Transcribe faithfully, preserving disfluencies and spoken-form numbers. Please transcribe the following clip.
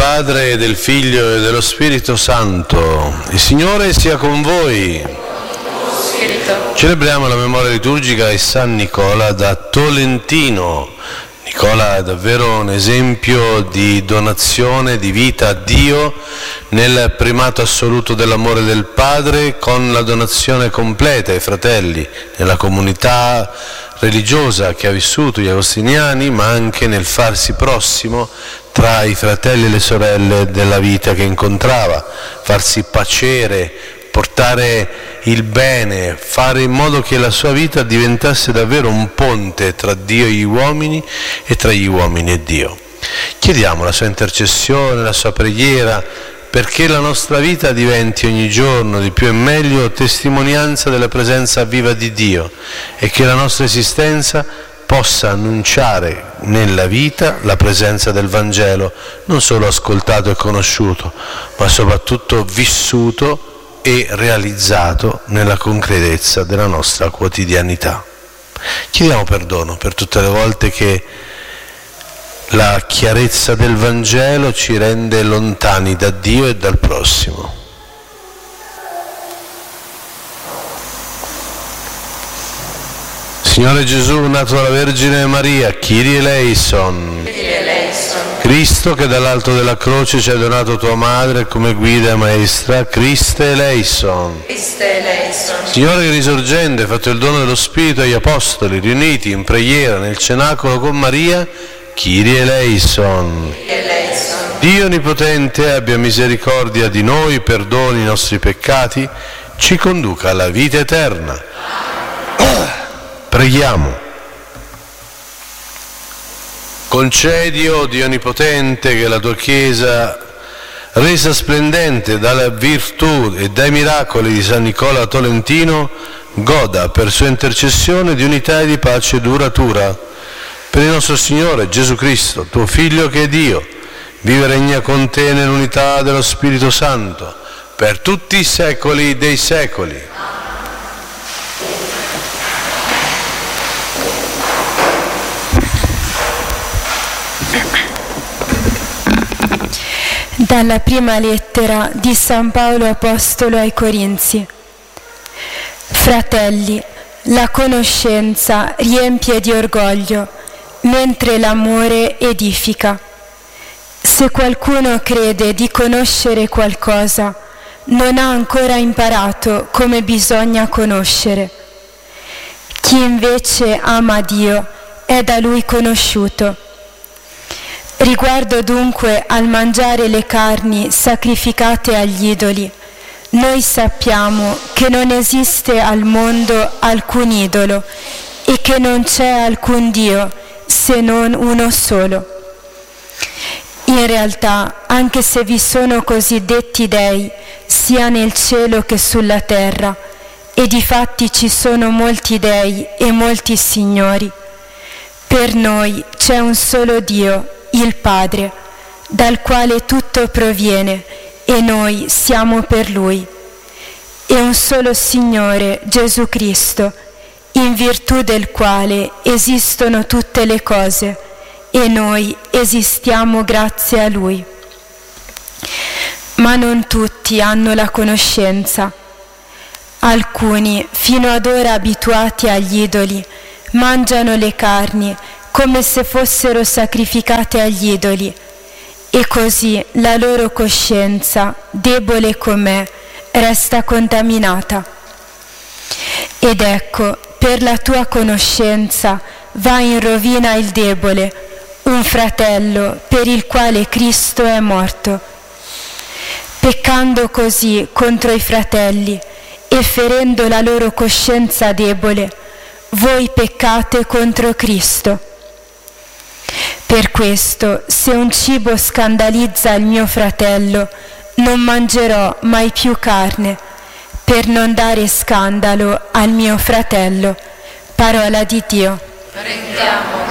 Padre, e del Figlio e dello Spirito Santo. Il Signore sia con voi. Spirito. Celebriamo la memoria liturgica di San Nicola da Tolentino. Nicola è davvero un esempio di donazione di vita a Dio nel primato assoluto dell'amore del Padre, con la donazione completa ai fratelli, nella comunità religiosa che ha vissuto gli agostiniani, ma anche nel farsi prossimo tra i fratelli e le sorelle della vita che incontrava, farsi pacere, portare il bene, fare in modo che la sua vita diventasse davvero un ponte tra Dio e gli uomini e tra gli uomini e Dio. Chiediamo la sua intercessione, la sua preghiera, perché la nostra vita diventi ogni giorno di più e meglio testimonianza della presenza viva di Dio e che la nostra esistenza possa annunciare nella vita la presenza del Vangelo, non solo ascoltato e conosciuto, ma soprattutto vissuto e realizzato nella concretezza della nostra quotidianità. Chiediamo perdono per tutte le volte che la chiarezza del Vangelo ci rende lontani da Dio e dal prossimo. Signore Gesù, nato dalla Vergine Maria, Kyrie eleison. Kyrie eleison. Cristo, che dall'alto della croce ci ha donato tua madre come guida e maestra, Christe eleison. Christe eleison. Signore risorgente, hai fatto il dono dello Spirito agli Apostoli, riuniti in preghiera nel cenacolo con Maria, Kyrie eleison. Kyrie eleison. Dio Onnipotente, abbia misericordia di noi, perdoni i nostri peccati, ci conduca alla vita eterna. Preghiamo. Concedi, o Dio Onnipotente, che la tua Chiesa, resa splendente dalla virtù e dai miracoli di San Nicola Tolentino, goda per sua intercessione di unità e di pace duratura. Per il nostro Signore Gesù Cristo, tuo Figlio che è Dio, vive e regna con te nell'unità dello Spirito Santo, per tutti i secoli dei secoli. Dalla prima lettera di San Paolo Apostolo ai Corinzi. Fratelli, la conoscenza riempie di orgoglio, mentre l'amore edifica. Se qualcuno crede di conoscere qualcosa, non ha ancora imparato come bisogna conoscere. Chi invece ama Dio è da Lui conosciuto. Riguardo dunque al mangiare le carni sacrificate agli idoli, noi sappiamo che non esiste al mondo alcun idolo e che non c'è alcun Dio se non uno solo. In realtà, anche se vi sono cosiddetti dei, sia nel cielo che sulla terra, e difatti ci sono molti dei e molti signori, per noi c'è un solo Dio, il Padre, dal quale tutto proviene e noi siamo per Lui, e un solo Signore, Gesù Cristo, in virtù del quale esistono tutte le cose e noi esistiamo grazie a Lui. Ma non tutti hanno la conoscenza. Alcuni, fino ad ora abituati agli idoli, mangiano le carni come se fossero sacrificate agli idoli, e così la loro coscienza, debole com'è, resta contaminata. Ed ecco, per la tua conoscenza va in rovina il debole, un fratello per il quale Cristo è morto. Peccando così contro i fratelli e ferendo la loro coscienza debole, voi peccate contro Cristo. Per questo, se un cibo scandalizza il mio fratello, non mangerò mai più carne, per non dare scandalo al mio fratello. Parola di Dio. Prendiamo.